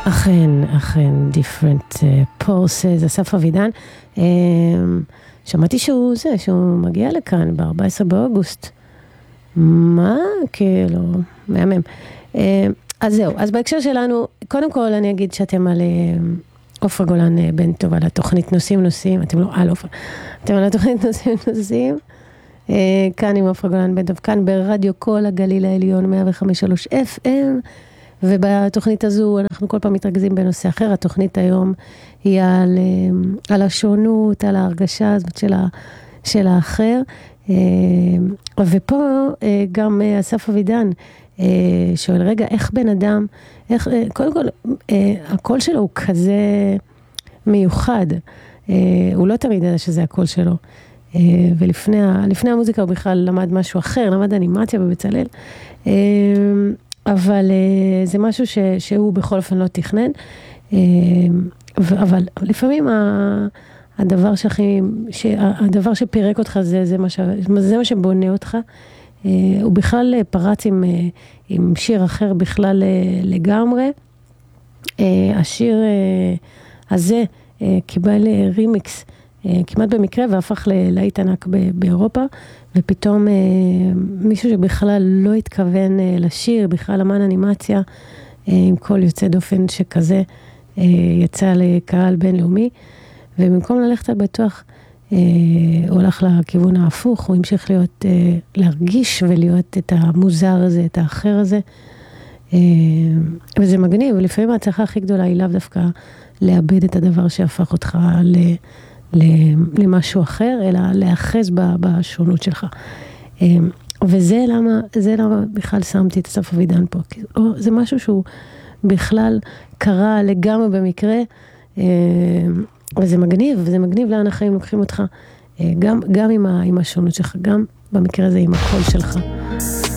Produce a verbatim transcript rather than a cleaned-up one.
אכן, אכן, different uh, pulses, אסף אבידן. Uh, שמעתי שהוא זה, שהוא מגיע לכאן ב-ארבעה עשר באוגוסט. מה? כאילו, מהמם. Uh, אז זהו, אז בהקשר שלנו, קודם כל אני אגיד שאתם על עופרה גולן בן טוב, על התוכנית נושאים נושאים, אתם לא על עופרה, אתם על התוכנית נושאים נושאים, uh, כאן עם עופרה גולן בן טוב, כאן ברדיו כל הגליל העליון, מאה וחמש נקודה שלוש אף אם, ובתוכנית הזו אנחנו כל פעם מתרכזים בנושא אחר. התוכנית היום היא על, על השונות, על ההרגשה הזאת של, ה, של האחר. ופה גם אסף אבידן שואל, רגע, איך בן אדם, איך, קודם כל, הקול שלו הוא כזה מיוחד. הוא לא תמיד ידע שזה הקול שלו. ולפני לפני המוזיקה הוא בכלל למד משהו אחר, למד אנימציה בבצלאל. אבל uh, זה משהו ש, שהוא בכל אופן לא תכנן, uh, ו, אבל לפעמים ה, הדבר שהכי, הדבר שפירק אותך זה, זה, מה, ש, זה מה שבונה אותך, uh, הוא בכלל פרץ עם, uh, עם שיר אחר בכלל uh, לגמרי, uh, השיר uh, הזה uh, קיבל רימיקס, uh, כמעט במקרה והפך ללהיט ענק באירופה, ופתאום אה, מישהו שבכלל לא התכוון אה, לשיר, בכלל אמן אנימציה, אה, עם כל יוצא דופן שכזה, אה, יצא לקהל בינלאומי, ובמקום ללכת על בטוח, אה, הולך לכיוון ההפוך, הוא המשיך להיות, אה, להרגיש ולהיות את המוזר הזה, את האחר הזה, אה, וזה מגניב, ולפעמים ההצלחה הכי גדולה היא לאו דווקא לאבד את הדבר שהפך אותך ל... למשהו אחר, אלא להאחז בשונות שלך. וזה למה, זה למה בכלל שמתי את אסף אבידן פה. זה משהו שהוא בכלל קרה לגמרי במקרה, וזה מגניב, וזה מגניב לאן החיים לוקחים אותך, גם, גם עם, עם השונות שלך, גם במקרה הזה עם הקול שלך.